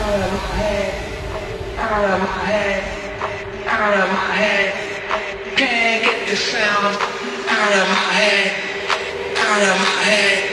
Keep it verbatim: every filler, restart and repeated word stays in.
Can't get the sound out of my head, out of my head.